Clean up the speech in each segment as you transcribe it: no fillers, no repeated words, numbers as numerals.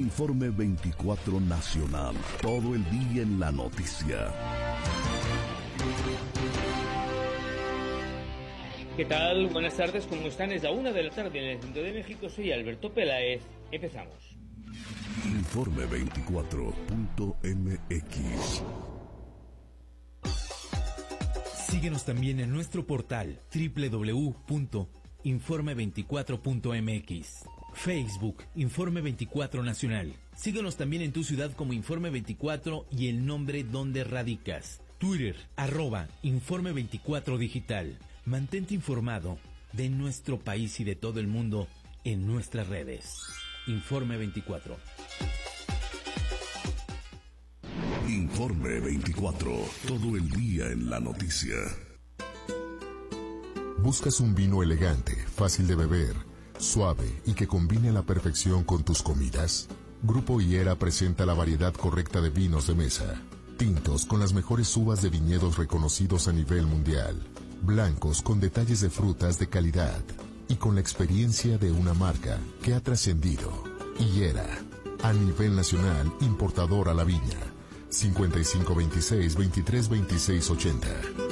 Informe 24 Nacional. Todo el día en la noticia. ¿Qué tal? Buenas tardes, ¿cómo están? Es la 1 de la tarde en el centro de México. Soy Alberto Peláez. Empezamos. Informe 24.mx. Síguenos también en nuestro portal www.informe24.mx. Facebook, Informe 24 Nacional. Síguenos también en tu ciudad como Informe 24 y el nombre donde radicas. Twitter, @Informe 24 Digital. Mantente informado de nuestro país y de todo el mundo en nuestras redes. Informe 24. Informe 24. Todo el día en la noticia. ¿Buscas un vino elegante, fácil de beber, suave y que combine a la perfección con tus comidas? Grupo Higuera presenta la variedad correcta de vinos de mesa. Tintos con las mejores uvas de viñedos reconocidos a nivel mundial. Blancos con detalles de frutas de calidad. Y con la experiencia de una marca que ha trascendido. Higuera, a nivel nacional, importador a la viña. 5526-232680.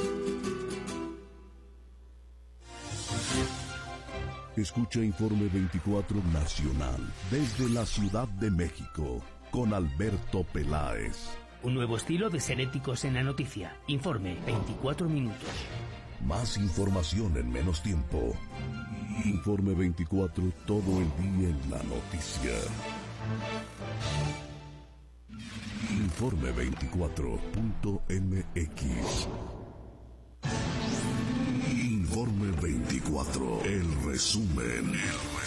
Escucha Informe 24 Nacional desde la Ciudad de México con Alberto Peláez. Un nuevo estilo de ser éticos en la noticia. Informe 24 minutos. Más información en menos tiempo. Informe 24, todo el día en la noticia. Informe 24.mx. Informe 24, el resumen.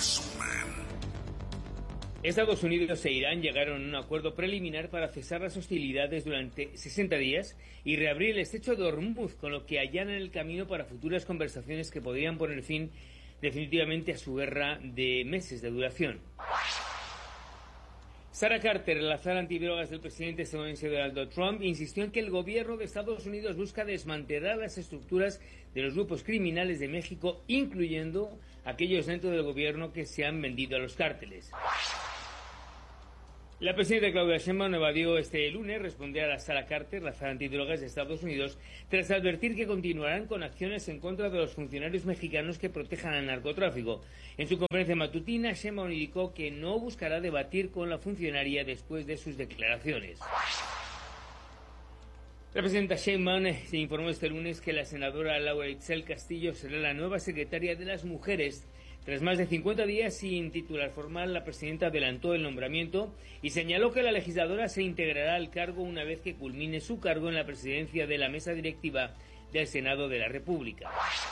Estados Unidos e Irán llegaron a un acuerdo preliminar para cesar las hostilidades durante 60 días y reabrir el estrecho de Hormuz, con lo que allanan el camino para futuras conversaciones que podrían poner fin definitivamente a su guerra de meses de duración. Sarah Carter, la zar antidrogas del presidente estadounidense Donald Trump, insistió en que el gobierno de Estados Unidos busca desmantelar las estructuras de los grupos criminales de México, incluyendo aquellos dentro del gobierno que se han vendido a los cárteles. La presidenta Claudia Sheinbaum evadió este lunes responder a la Sarah Carter, la zar antidrogas de Estados Unidos, tras advertir que continuarán con acciones en contra de los funcionarios mexicanos que protejan al narcotráfico. En su conferencia matutina, Sheinbaum indicó que no buscará debatir con la funcionaria después de sus declaraciones. La presidenta Sheinbaum se informó este lunes que la senadora Laura Itzel Castillo será la nueva secretaria de las Mujeres. Tras más de 50 días sin titular formal, la presidenta adelantó el nombramiento y señaló que la legisladora se integrará al cargo una vez que culmine su cargo en la presidencia de la mesa directiva del Senado de la República.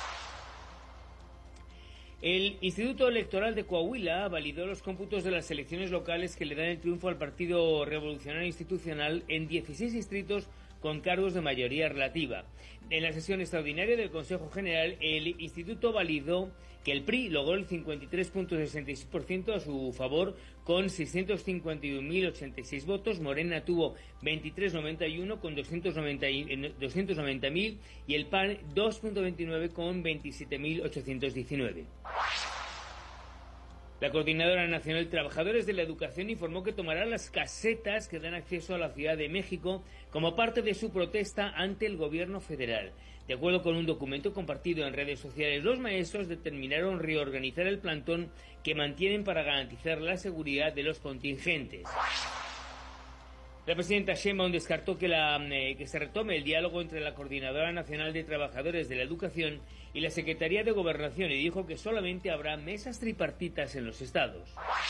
El Instituto Electoral de Coahuila validó los cómputos de las elecciones locales que le dan el triunfo al Partido Revolucionario Institucional en 16 distritos con cargos de mayoría relativa. En la sesión extraordinaria del Consejo General, el Instituto validó que el PRI logró el 53.66% a su favor con 651.086 votos, Morena tuvo 23.91 con 290.000 y el PAN 2.29 con 27.819. La Coordinadora Nacional de Trabajadores de la Educación informó que tomará las casetas que dan acceso a la Ciudad de México como parte de su protesta ante el gobierno federal. De acuerdo con un documento compartido en redes sociales, los maestros determinaron reorganizar el plantón que mantienen para garantizar la seguridad de los contingentes. La presidenta Sheinbaum descartó que se retome el diálogo entre la Coordinadora Nacional de Trabajadores de la Educación y la Secretaría de Gobernación y dijo que solamente habrá mesas tripartitas en los estados.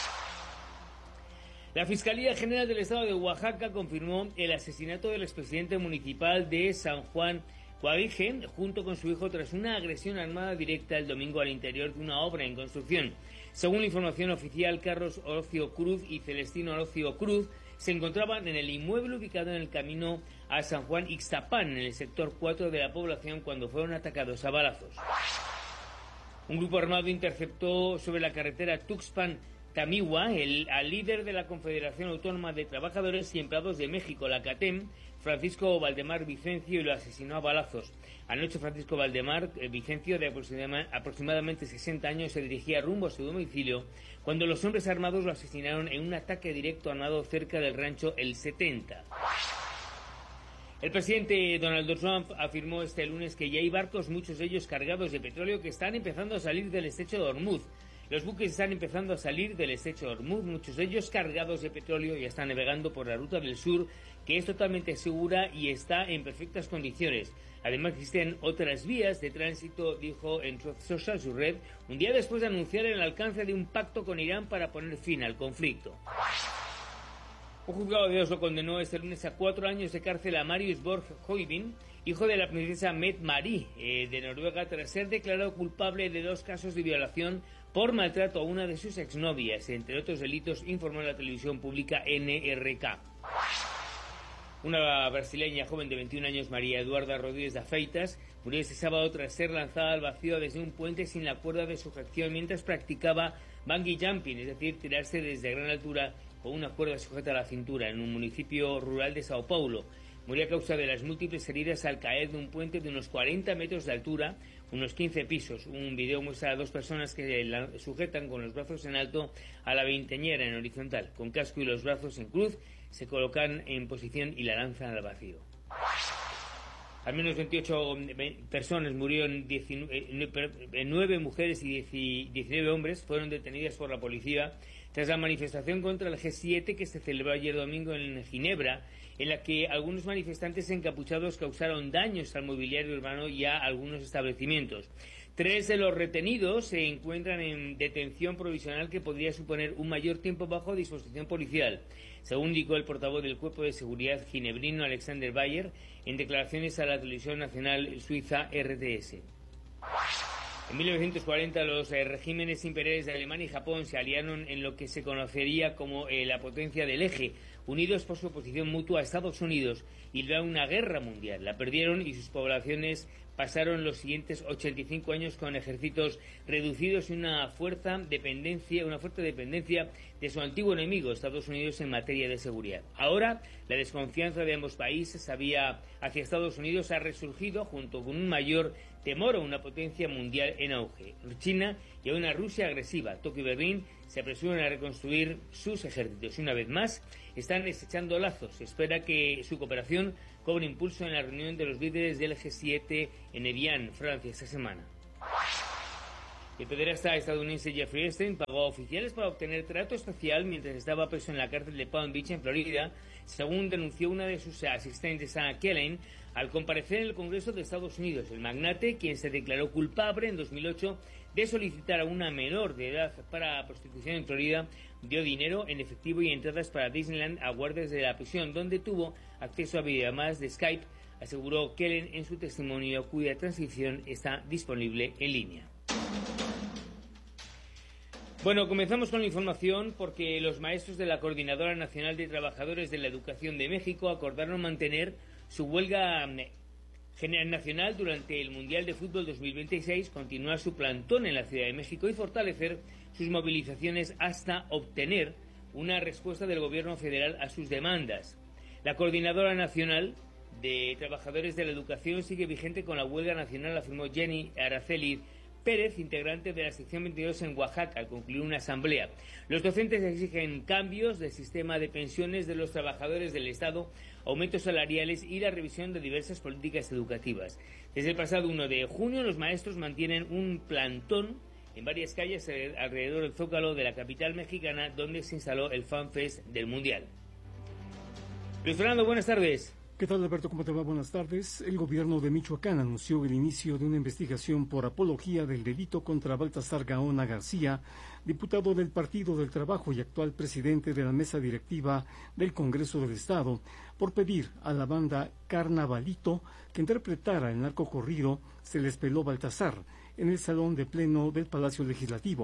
La Fiscalía General del Estado de Oaxaca confirmó el asesinato del expresidente municipal de San Juan Coahuila junto con su hijo tras una agresión armada directa el domingo al interior de una obra en construcción. Según la información oficial, Carlos Orocio Cruz y Celestino Orocio Cruz se encontraban en el inmueble ubicado en el camino a San Juan Ixtapán, en el sector 4 de la población, cuando fueron atacados a balazos. Un grupo armado interceptó sobre la carretera Tuxpan Tamiwa, al líder de la Confederación Autónoma de Trabajadores y Empleados de México, la CATEM, Francisco Valdemar Vicencio, y lo asesinó a balazos. Anoche Francisco Valdemar Vicencio, de aproximadamente 60 años, se dirigía rumbo a su domicilio cuando los hombres armados lo asesinaron en un ataque directo armado cerca del rancho El 70. El presidente Donald Trump afirmó este lunes que ya hay barcos, muchos de ellos cargados de petróleo, que están empezando a salir del estrecho de Hormuz. Los buques están empezando a salir del estrecho de Hormuz, muchos de ellos cargados de petróleo, y están navegando por la ruta del sur, que es totalmente segura y está en perfectas condiciones. Además, existen otras vías de tránsito, dijo en Truth Social, su red, un día después de anunciar el alcance de un pacto con Irán para poner fin al conflicto. Un juzgado de Oslo condenó este lunes a 4 años de cárcel a Marius Borg Høyving, hijo de la princesa Mette-Marie de Noruega, tras ser declarado culpable de 2 casos de violación por maltrato a una de sus exnovias, entre otros delitos, informó la televisión pública NRK. Una brasileña joven de 21 años, María Eduarda Rodríguez de Feitas, murió este sábado tras ser lanzada al vacío desde un puente sin la cuerda de sujeción mientras practicaba bungee jumping, es decir, tirarse desde gran altura con una cuerda sujeta a la cintura en un municipio rural de Sao Paulo. Murió a causa de las múltiples heridas al caer de un puente de unos 40 metros de altura, unos 15 pisos. Un video muestra a 2 personas que la sujetan con los brazos en alto a la veinteañera en horizontal, con casco y los brazos en cruz, se colocan en posición y la lanzan al vacío. Al menos 28 personas murieron, 9 mujeres y 19 hombres fueron detenidas por la policía tras la manifestación contra el G7 que se celebró ayer domingo en Ginebra, en la que algunos manifestantes encapuchados causaron daños al mobiliario urbano y a algunos establecimientos. 3 de los retenidos se encuentran en detención provisional, que podría suponer un mayor tiempo bajo disposición policial, según indicó el portavoz del Cuerpo de Seguridad ginebrino, Alexander Bayer, en declaraciones a la televisión nacional suiza RTS. En 1940 los regímenes imperiales de Alemania y Japón se aliaron en lo que se conocería como la potencia del eje, unidos por su oposición mutua a Estados Unidos, y luego una guerra mundial. La perdieron y sus poblaciones pasaron los siguientes 85 años con ejércitos reducidos y una fuerte dependencia de su antiguo enemigo, Estados Unidos, en materia de seguridad. Ahora, la desconfianza de ambos países hacia Estados Unidos ha resurgido junto con un mayor temor a una potencia mundial en auge. China y a una Rusia agresiva. Tokio y Berlín se apresuran a reconstruir sus ejércitos y una vez más están estrechando lazos. Se espera que su cooperación cobre impulso en la reunión de los líderes del G7 en Evian, Francia, esta semana. El pederasta estadounidense Jeffrey Epstein pagó a oficiales para obtener trato especial mientras estaba preso en la cárcel de Palm Beach, en Florida, según denunció una de sus asistentes, Anna Kellen, al comparecer en el Congreso de Estados Unidos. El magnate, quien se declaró culpable en 2008 de solicitar a una menor de edad para prostitución en Florida, dio dinero en efectivo y entradas para Disneyland a guardias de la prisión, donde tuvo acceso a videollamadas de Skype, aseguró Kellen en su testimonio, cuya transcripción está disponible en línea. Bueno, comenzamos con la información porque los maestros de la Coordinadora Nacional de Trabajadores de la Educación de México acordaron mantener su huelga general nacional durante el Mundial de Fútbol 2026, continuar su plantón en la Ciudad de México y fortalecer sus movilizaciones hasta obtener una respuesta del Gobierno federal a sus demandas. La Coordinadora Nacional de Trabajadores de la Educación sigue vigente con la huelga nacional, afirmó Jenny Araceli Pérez, integrante de la sección 22 en Oaxaca, al concluir una asamblea. Los docentes exigen cambios del sistema de pensiones de los trabajadores del Estado, aumentos salariales y la revisión de diversas políticas educativas. Desde el pasado 1 de junio, los maestros mantienen un plantón en varias calles alrededor del Zócalo de la capital mexicana, donde se instaló el Fan Fest del Mundial. Luis Fernando, buenas tardes. ¿Qué tal, Alberto? ¿Cómo te va? Buenas tardes. El gobierno de Michoacán anunció el inicio de una investigación por apología del delito contra Baltasar Gaona García, diputado del Partido del Trabajo y actual presidente de la mesa directiva del Congreso del Estado, por pedir a la banda Carnavalito que interpretara el narcocorrido Se les peló Baltasar en el Salón de Pleno del Palacio Legislativo.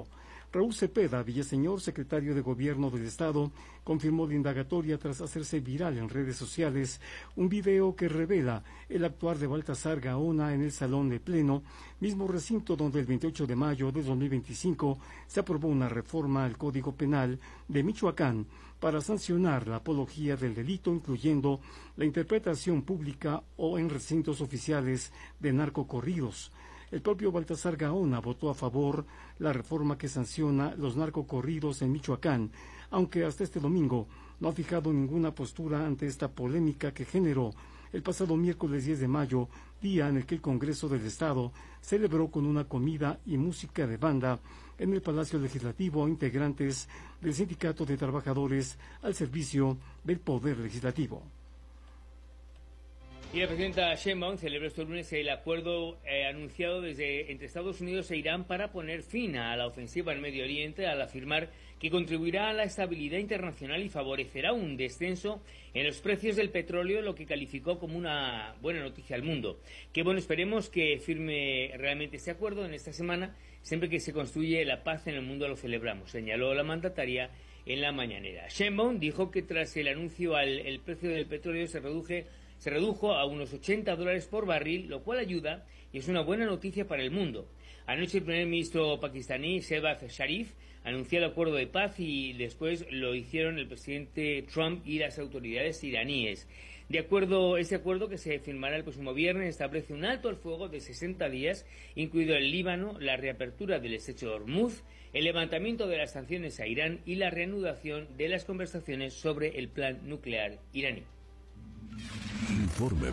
Raúl Cepeda Villaseñor, secretario de Gobierno del Estado, confirmó la indagatoria tras hacerse viral en redes sociales un video que revela el actuar de Baltasar Gaona en el Salón de Pleno, mismo recinto donde el 28 de mayo de 2025 se aprobó una reforma al Código Penal de Michoacán para sancionar la apología del delito, incluyendo la interpretación pública o en recintos oficiales de narcocorridos. El propio Baltasar Gaona votó a favor la reforma que sanciona los narcocorridos en Michoacán, aunque hasta este domingo no ha fijado ninguna postura ante esta polémica que generó el pasado miércoles 10 de mayo, día en el que el Congreso del Estado celebró con una comida y música de banda en el Palacio Legislativo a integrantes del Sindicato de Trabajadores al servicio del Poder Legislativo. Y la presidenta Sheinbaum celebró este lunes el acuerdo anunciado entre Estados Unidos e Irán para poner fin a la ofensiva en Medio Oriente, al afirmar que contribuirá a la estabilidad internacional y favorecerá un descenso en los precios del petróleo, lo que calificó como una buena noticia al mundo. Que bueno, esperemos que firme realmente este acuerdo en esta semana. Siempre que se construye la paz en el mundo lo celebramos, señaló la mandataria en la mañanera. Sheinbaum dijo que tras el anuncio el precio del petróleo se redujo a unos $80 por barril, lo cual ayuda y es una buena noticia para el mundo. Anoche el primer ministro pakistaní, Shehbaz Sharif, anunció el acuerdo de paz y después lo hicieron el presidente Trump y las autoridades iraníes. Este acuerdo que se firmará el próximo viernes establece un alto al fuego de 60 días, incluido el Líbano, la reapertura del estrecho de Hormuz, el levantamiento de las sanciones a Irán y la reanudación de las conversaciones sobre el plan nuclear iraní. Informe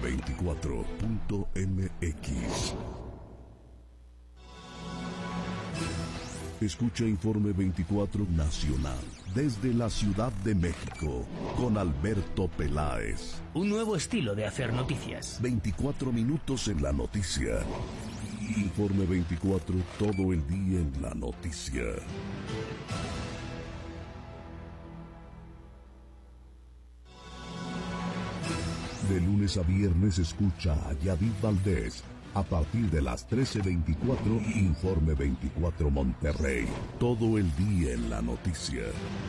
24.mx. Escucha Informe 24 Nacional desde la Ciudad de México con Alberto Peláez. Un nuevo estilo de hacer noticias. 24 minutos en la noticia. Informe 24, todo el día en la noticia. De lunes a viernes escucha a Yadid Valdés. A partir de las 13:24, Informe 24 Monterrey. Todo el día en la noticia.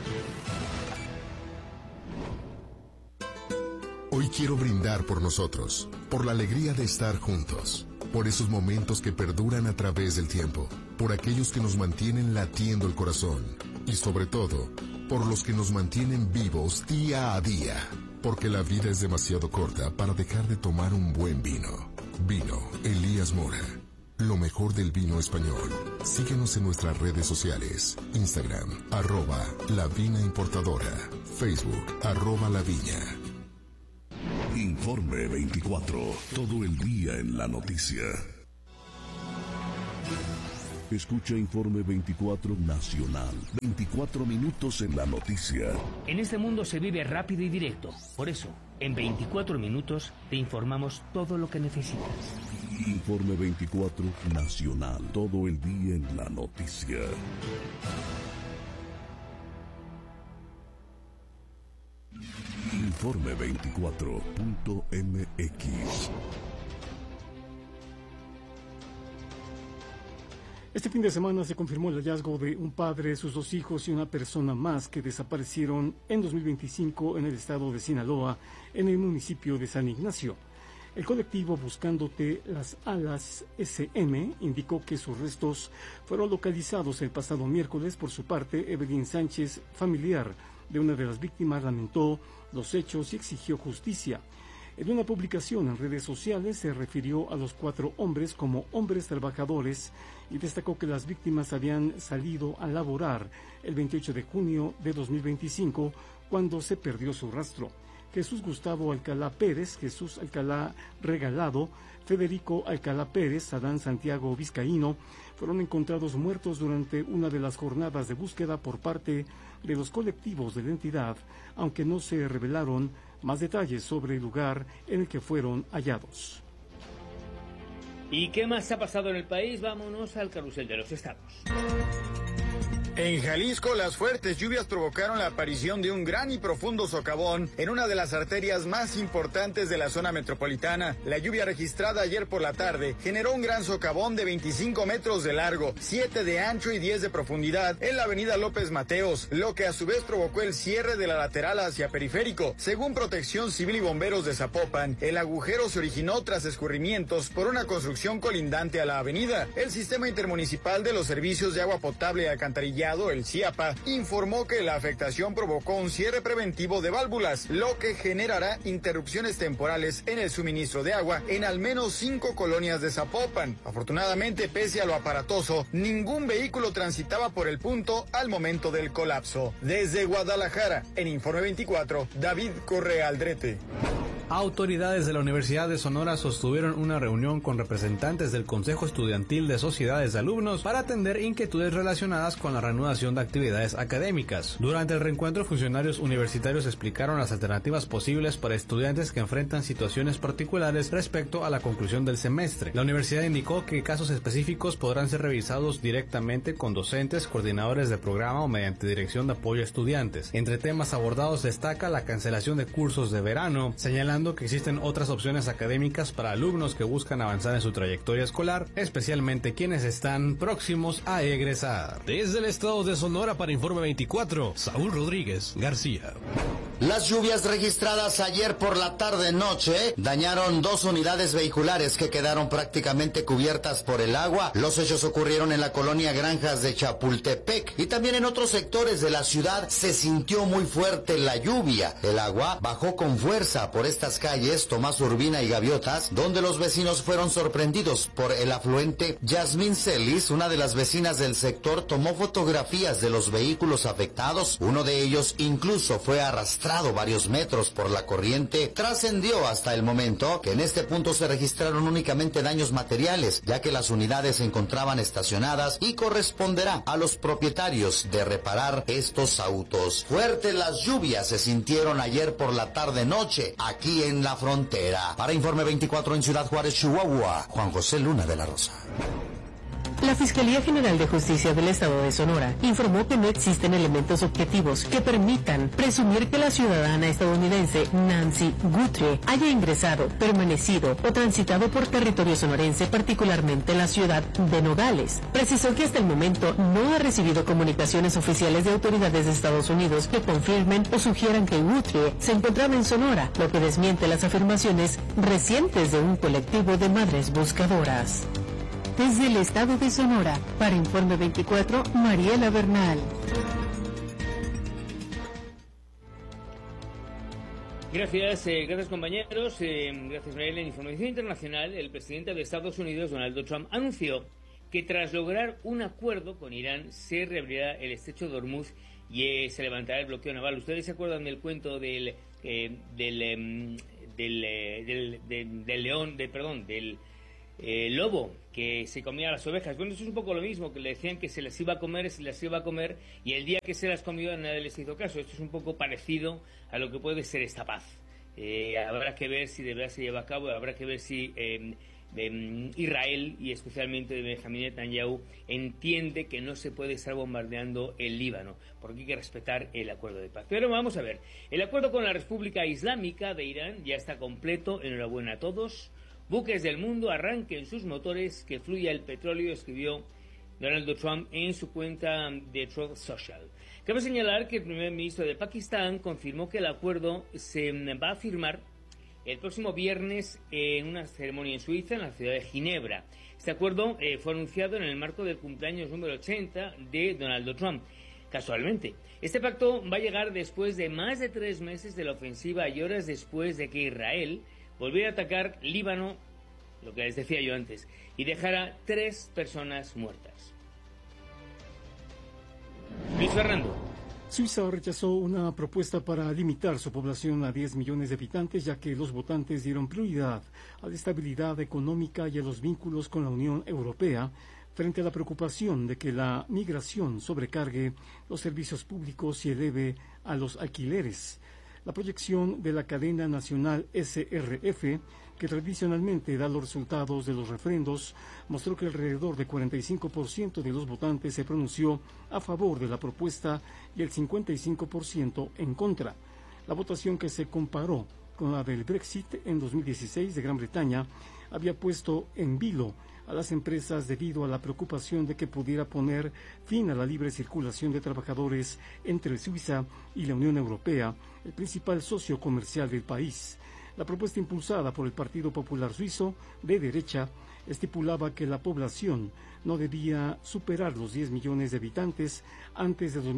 Hoy quiero brindar por nosotros, por la alegría de estar juntos, por esos momentos que perduran a través del tiempo, por aquellos que nos mantienen latiendo el corazón y sobre todo, por los que nos mantienen vivos día a día, porque la vida es demasiado corta para dejar de tomar un buen vino. Vino Elías Mora, lo mejor del vino español. Síguenos en nuestras redes sociales, Instagram, @lavinaimportadora, Facebook, @laviña. Informe 24, todo el día en la noticia. Escucha Informe 24 Nacional, 24 minutos en la noticia. En este mundo se vive rápido y directo. Por eso, en 24 minutos te informamos todo lo que necesitas. Informe 24 Nacional, todo el día en la noticia. Informe 24.mx. Este fin de semana se confirmó el hallazgo de un padre, sus 2 hijos y una persona más que desaparecieron en 2025 en el estado de Sinaloa, en el municipio de San Ignacio. El colectivo Buscándote las Alas SM indicó que sus restos fueron localizados el pasado miércoles. Por su parte, Evelyn Sánchez, familiar de una de las víctimas, lamentó los hechos y exigió justicia. En una publicación en redes sociales se refirió a los 4 hombres como hombres trabajadores y destacó que las víctimas habían salido a laborar el 28 de junio de 2025 cuando se perdió su rastro. Jesús Gustavo Alcalá Pérez, Jesús Alcalá Regalado, Federico Alcalá Pérez, Adán Santiago Vizcaíno, fueron encontrados muertos durante una de las jornadas de búsqueda por parte de los colectivos de la entidad, aunque no se revelaron más detalles sobre el lugar en el que fueron hallados. ¿Y qué más ha pasado en el país? Vámonos al carrusel de los estados. En Jalisco, las fuertes lluvias provocaron la aparición de un gran y profundo socavón en una de las arterias más importantes de la zona metropolitana. La lluvia registrada ayer por la tarde generó un gran socavón de 25 metros de largo, 7 de ancho y 10 de profundidad en la avenida López Mateos, lo que a su vez provocó el cierre de la lateral hacia Periférico. Según Protección Civil y Bomberos de Zapopan, el agujero se originó tras escurrimientos por una construcción colindante a la avenida. El Sistema Intermunicipal de los Servicios de Agua Potable y Alcantarillado, el CIAPA, informó que la afectación provocó un cierre preventivo de válvulas, lo que generará interrupciones temporales en el suministro de agua en al menos 5 colonias de Zapopan. Afortunadamente, pese a lo aparatoso, ningún vehículo transitaba por el punto al momento del colapso. Desde Guadalajara, en Informe 24, David Correa Aldrete. Autoridades de la Universidad de Sonora sostuvieron una reunión con representantes del Consejo Estudiantil de Sociedades de Alumnos para atender inquietudes relacionadas con la reanudación de actividades académicas. Durante el reencuentro, funcionarios universitarios explicaron las alternativas posibles para estudiantes que enfrentan situaciones particulares respecto a la conclusión del semestre. La universidad indicó que casos específicos podrán ser revisados directamente con docentes, coordinadores de programa o mediante dirección de apoyo a estudiantes. Entre temas abordados destaca la cancelación de cursos de verano, señalando que existen otras opciones académicas para alumnos que buscan avanzar en su trayectoria escolar, especialmente quienes están próximos a egresar. Desde el estado de Sonora para Informe 24, Saúl Rodríguez García. Las lluvias registradas ayer por la tarde-noche dañaron 2 unidades vehiculares que quedaron prácticamente cubiertas por el agua. Los hechos ocurrieron en la colonia Granjas de Chapultepec y también en otros sectores de la ciudad se sintió muy fuerte la lluvia. El agua bajó con fuerza por estas calles Tomás Urbina y Gaviotas, donde los vecinos fueron sorprendidos por el afluente. Yasmín Celis, una de las vecinas del sector, tomó fotografías de los vehículos afectados. Uno de ellos incluso fue arrastrado varios metros por la corriente. Trascendió hasta el momento que en este punto se registraron únicamente daños materiales, ya que las unidades se encontraban estacionadas y corresponderá a los propietarios de reparar estos autos. Fuertes las lluvias se sintieron ayer por la tarde-noche aquí en la frontera. Para Informe 24 en Ciudad Juárez, Chihuahua, Juan José Luna de la Rosa. La Fiscalía General de Justicia del Estado de Sonora informó que no existen elementos objetivos que permitan presumir que la ciudadana estadounidense Nancy Guthrie haya ingresado, permanecido o transitado por territorio sonorense, particularmente la ciudad de Nogales. Precisó que hasta el momento no ha recibido comunicaciones oficiales de autoridades de Estados Unidos que confirmen o sugieran que Guthrie se encontraba en Sonora, lo que desmiente las afirmaciones recientes de un colectivo de madres buscadoras. Desde el estado de Sonora, para Informe 24, Mariela Bernal. Gracias compañeros. Gracias, Mariela. En información internacional, el presidente de Estados Unidos, Donald Trump, anunció que tras lograr un acuerdo con Irán se reabrirá el estrecho de Hormuz y se levantará el bloqueo naval. ¿Ustedes se acuerdan del cuento del lobo que se comía las ovejas? Bueno, eso es un poco lo mismo, que le decían que se las iba a comer, y el día que se las comió nadie les hizo caso. Esto es un poco parecido a lo que puede ser esta paz. Habrá que ver si de verdad se lleva a cabo, habrá que ver si Israel, y especialmente Benjamín Netanyahu, entiende que no se puede estar bombardeando el Líbano, porque hay que respetar el acuerdo de paz. Pero vamos a ver, el acuerdo con la República Islámica de Irán ya está completo. Enhorabuena a todos. Buques del mundo, arranquen sus motores, que fluya el petróleo, escribió Donald Trump en su cuenta de Truth Social. Cabe señalar que el primer ministro de Pakistán confirmó que el acuerdo se va a firmar el próximo viernes en una ceremonia en Suiza, en la ciudad de Ginebra. Este acuerdo fue anunciado en el marco del cumpleaños número 80 de Donald Trump. Casualmente, este pacto va a llegar después de más de 3 meses de la ofensiva y horas después de que Israel volviera a atacar Líbano, lo que les decía yo antes, y dejara 3 personas muertas. Luis Fernando. Suiza rechazó una propuesta para limitar su población a 10 millones de habitantes, ya que los votantes dieron prioridad a la estabilidad económica y a los vínculos con la Unión Europea, frente a la preocupación de que la migración sobrecargue los servicios públicos y eleve a los alquileres. La proyección de la cadena nacional SRF que tradicionalmente da los resultados de los referendos, mostró que alrededor de 45% de los votantes se pronunció a favor de la propuesta y el 55% en contra. La votación, que se comparó con la del Brexit en 2016 de Gran Bretaña, había puesto en vilo a las empresas debido a la preocupación de que pudiera poner fin a la libre circulación de trabajadores entre Suiza y la Unión Europea, el principal socio comercial del país. La propuesta, impulsada por el Partido Popular Suizo, de derecha, estipulaba que la población no debía superar los 10 millones de habitantes antes de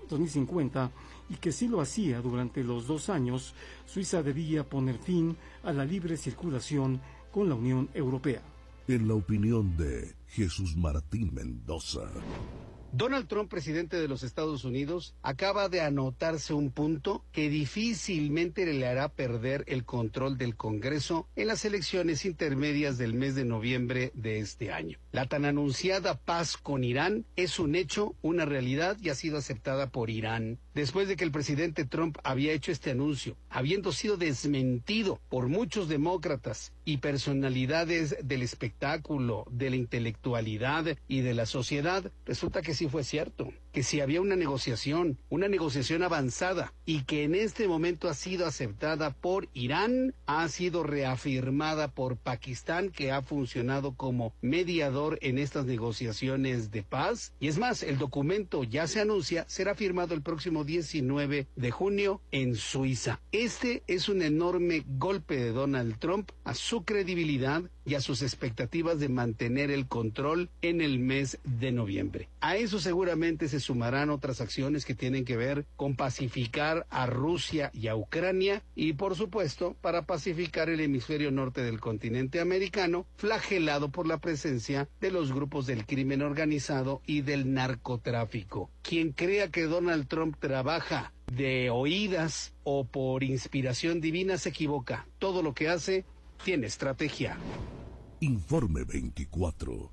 2050 y que si lo hacía durante los 2 años, Suiza debía poner fin a la libre circulación con la Unión Europea. En la opinión de Jesús Martín Mendoza. Donald Trump, presidente de los Estados Unidos, acaba de anotarse un punto que difícilmente le hará perder el control del Congreso en las elecciones intermedias del mes de noviembre de este año. La tan anunciada paz con Irán es un hecho, una realidad, y ha sido aceptada por Irán. Después de que el presidente Trump había hecho este anuncio, habiendo sido desmentido por muchos demócratas y personalidades del espectáculo, de la intelectualidad y de la sociedad, resulta que sí fue cierto, que si había una negociación avanzada y que en este momento ha sido aceptada por Irán, ha sido reafirmada por Pakistán, que ha funcionado como mediador en estas negociaciones de paz. Y es más, el documento ya se anuncia, será firmado el próximo 19 de junio en Suiza. Este es un enorme golpe de Donald Trump a su credibilidad y a sus expectativas de mantener el control en el mes de noviembre. A eso seguramente se sumarán otras acciones que tienen que ver con pacificar a Rusia y a Ucrania y, por supuesto, para pacificar el hemisferio norte del continente americano, flagelado por la presencia de los grupos del crimen organizado y del narcotráfico. Quien crea que Donald Trump trabaja de oídas o por inspiración divina se equivoca. Todo lo que hace tiene estrategia. Informe 24.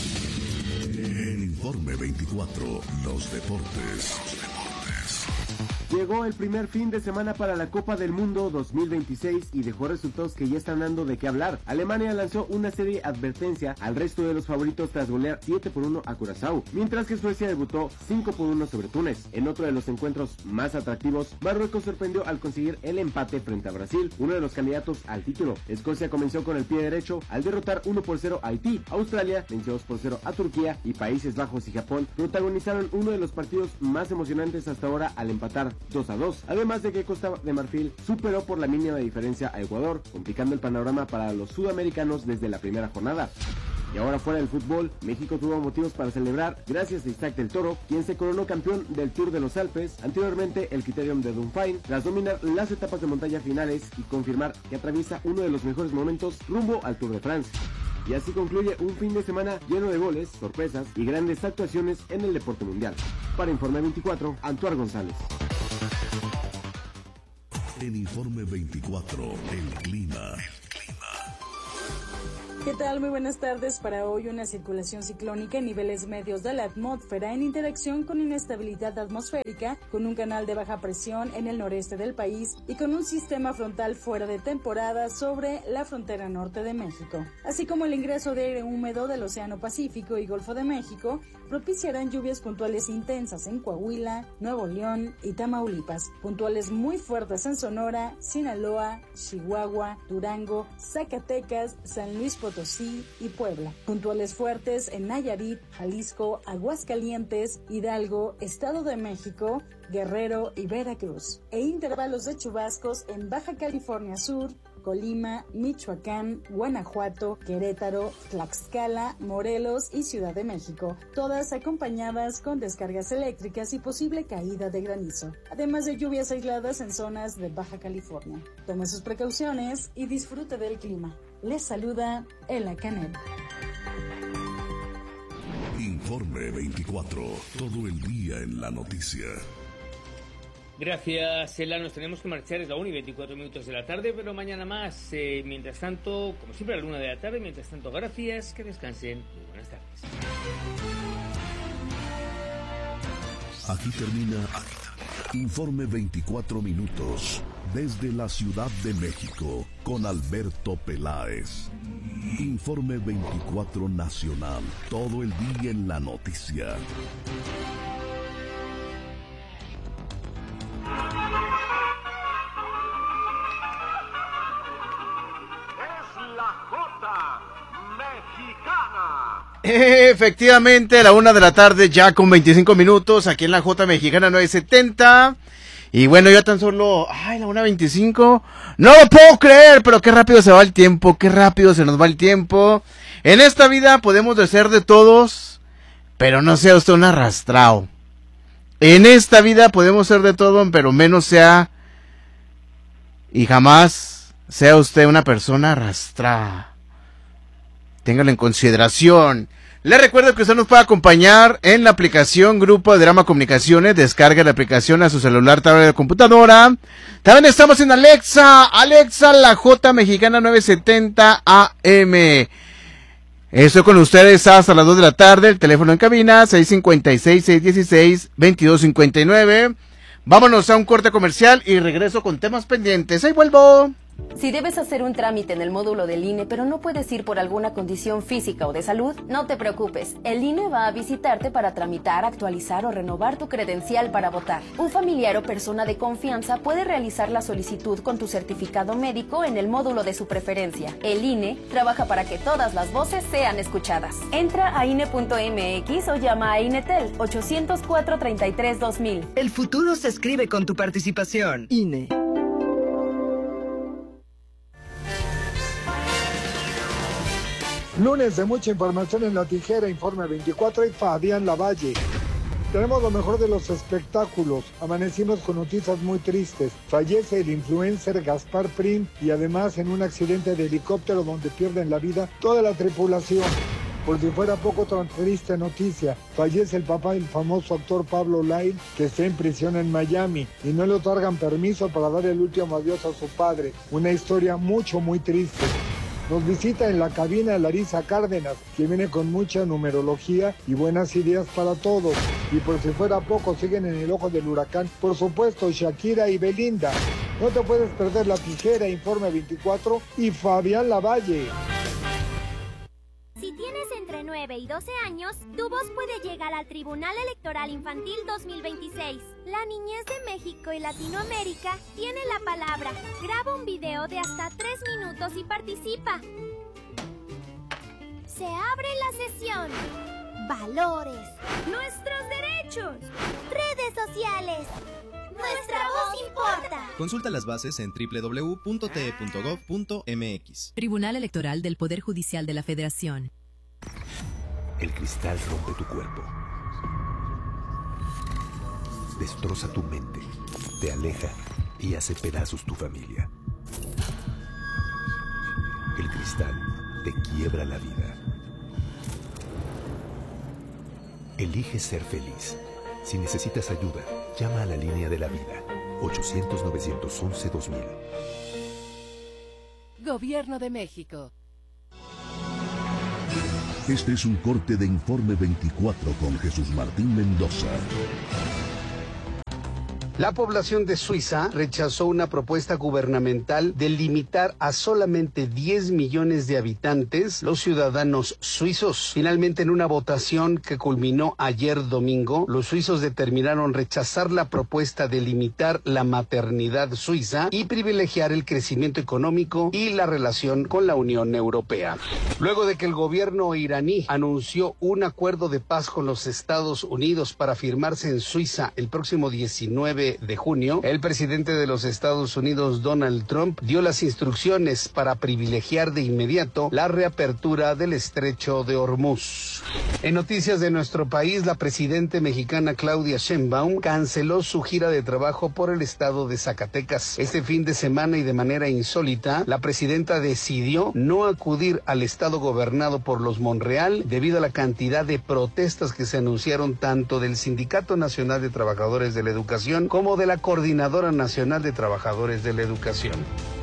En Informe 24, los deportes. Llegó el primer fin de semana para la Copa del Mundo 2026 y dejó resultados que ya están dando de qué hablar. Alemania lanzó una serie advertencia al resto de los favoritos tras golear 7-1 a Curazao, mientras que Suecia debutó 5-1 sobre Túnez. En otro de los encuentros más atractivos, Marruecos sorprendió al conseguir el empate frente a Brasil, uno de los candidatos al título. Escocia comenzó con el pie derecho al derrotar 1-0 a Haití. Australia venció 2-0 a Turquía y Países Bajos y Japón protagonizaron uno de los partidos más emocionantes hasta ahora al empatar 2-2, además de que Costa de Marfil superó por la mínima diferencia a Ecuador, complicando el panorama para los sudamericanos desde la primera jornada. Y ahora fuera del fútbol, México tuvo motivos para celebrar gracias a Isaac del Toro, quien se coronó campeón del Tour de los Alpes, anteriormente el Criterium de Dunfine, tras dominar las etapas de montaña finales y confirmar que atraviesa uno de los mejores momentos rumbo al Tour de France. Y así concluye un fin de semana lleno de goles, sorpresas y grandes actuaciones en el deporte mundial. Para Informe 24, Antuar González. En Informe 24, el clima. ¿Qué tal? Muy buenas tardes. Para hoy, una circulación ciclónica en niveles medios de la atmósfera en interacción con inestabilidad atmosférica, con un canal de baja presión en el noreste del país y con un sistema frontal fuera de temporada sobre la frontera norte de México, así como el ingreso de aire húmedo del Océano Pacífico y Golfo de México, propiciarán lluvias puntuales intensas en Coahuila, Nuevo León y Tamaulipas, puntuales muy fuertes en Sonora, Sinaloa, Chihuahua, Durango, Zacatecas, San Luis Potosí y Puebla, puntuales fuertes en Nayarit, Jalisco, Aguascalientes, Hidalgo, Estado de México, Guerrero y Veracruz, e intervalos de chubascos en Baja California Sur, Colima, Michoacán, Guanajuato, Querétaro, Tlaxcala, Morelos y Ciudad de México, todas acompañadas con descargas eléctricas y posible caída de granizo, además de lluvias aisladas en zonas de Baja California. Tome sus precauciones y disfrute del clima. Les saluda Ela Canet. Informe 24, todo el día en la noticia. Gracias, Ela. Nos tenemos que marchar, es la 1:24 de la tarde, pero mañana más. Mientras tanto, como siempre, a la 1 de la tarde. Mientras tanto, gracias, que descansen. Muy buenas tardes. Aquí termina Informe 24 minutos. Desde la Ciudad de México, con Alberto Peláez. Informe 24 Nacional, todo el día en la noticia. Efectivamente, a la 1 de la tarde, ya con 25 minutos, aquí en la J Mexicana 970. Y bueno, ya tan solo, la 1:25. No lo puedo creer, pero qué rápido se va el tiempo, qué rápido se nos va el tiempo. En esta vida podemos ser de todos, pero no sea usted un arrastrado. En esta vida podemos ser de todo, pero menos sea y jamás sea usted una persona arrastrada. Téngalo en consideración. Les recuerdo que usted nos puede acompañar en la aplicación Grupo de Drama Comunicaciones. Descargue la aplicación a su celular, tablet o computadora. También estamos en Alexa, la J Mexicana 970 AM. Estoy con ustedes hasta las 2 de la tarde. El teléfono en cabina 656-616-2259. Vámonos a un corte comercial y regreso con temas pendientes. Ahí vuelvo. Si debes hacer un trámite en el módulo del INE, pero no puedes ir por alguna condición física o de salud, no te preocupes. El INE va a visitarte para tramitar, actualizar o renovar tu credencial para votar. Un familiar o persona de confianza puede realizar la solicitud con tu certificado médico en el módulo de su preferencia. El INE trabaja para que todas las voces sean escuchadas. Entra a INE.mx o llama a INETEL 804-33-2000. El futuro se escribe con tu participación. INE. Lunes de mucha información en La Tijera, Informe 24 y Fabián Lavalle. Tenemos lo mejor de los espectáculos. Amanecimos con noticias muy tristes. Fallece el influencer Gaspar Prim y además en un accidente de helicóptero donde pierden la vida toda la tripulación. Por si fuera poco, otra triste noticia. Fallece el papá del famoso actor Pablo Lyle, que está en prisión en Miami y no le otorgan permiso para dar el último adiós a su padre. Una historia muy triste. Nos visita en la cabina Larisa Cárdenas, que viene con mucha numerología y buenas ideas para todos. Y por si fuera poco, siguen en el ojo del huracán, por supuesto, Shakira y Belinda. No te puedes perder La Tijera, Informe 24 y Fabián Lavalle. Si tienes entre 9 y 12 años, tu voz puede llegar al Tribunal Electoral Infantil 2026. La niñez de México y Latinoamérica tiene la palabra. Graba un video de hasta 3 minutos y participa. Se abre la sesión. Valores. Nuestros derechos. Redes sociales. Nuestra voz importa. Consulta las bases en www.te.gov.mx. Tribunal Electoral del Poder Judicial de la Federación. El cristal rompe tu cuerpo. Destroza tu mente, te aleja y hace pedazos tu familia. El cristal te quiebra la vida. Elige ser feliz. Si necesitas ayuda, llama a la línea de la vida, 800-911-2000. Gobierno de México. Este es un corte de Informe 24 con Jesús Martín Mendoza. La población de Suiza rechazó una propuesta gubernamental de limitar a solamente 10 millones de habitantes los ciudadanos suizos. Finalmente, en una votación que culminó ayer domingo, los suizos determinaron rechazar la propuesta de limitar la maternidad suiza y privilegiar el crecimiento económico y la relación con la Unión Europea. Luego de que el gobierno iraní anunció un acuerdo de paz con los Estados Unidos para firmarse en Suiza el próximo 19 de junio, el presidente de los Estados Unidos, Donald Trump, dio las instrucciones para privilegiar de inmediato la reapertura del estrecho de Hormuz. En noticias de nuestro país, la presidenta mexicana Claudia Sheinbaum canceló su gira de trabajo por el estado de Zacatecas. Este fin de semana y de manera insólita, la presidenta decidió no acudir al estado gobernado por los Monreal debido a la cantidad de protestas que se anunciaron tanto del Sindicato Nacional de Trabajadores de la Educación como de la Coordinadora Nacional de Trabajadores de la Educación.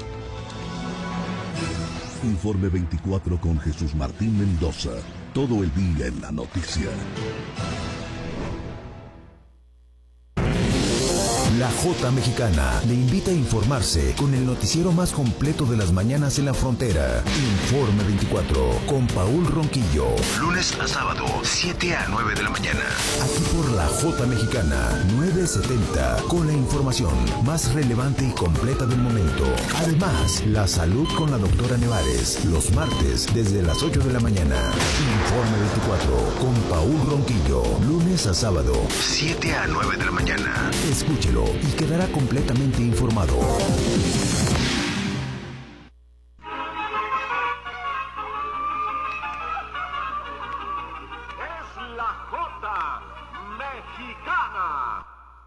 Informe 24 con Jesús Martín Mendoza. Todo el día en la noticia. La Jota Mexicana le invita a informarse con el noticiero más completo de las mañanas en la frontera. Informe 24 con Paul Ronquillo. Lunes a sábado, 7 a 9 de la mañana. Aquí por La Jota Mexicana, 970, con la información más relevante y completa del momento. Además, la salud con la doctora Nevares, los martes desde las 8 de la mañana. Informe 24 con Paul Ronquillo, lunes a sábado, 7 a 9 de la mañana. Escúchelo y quedará completamente informado. Es la Jota Mexicana.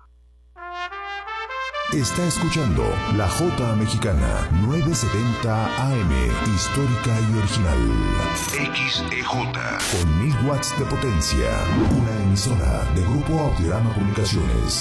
Está escuchando La Jota Mexicana, 970 AM, histórica y original. XEJ, con 1000 watts de potencia. Una emisora de Grupo Autirama Comunicaciones.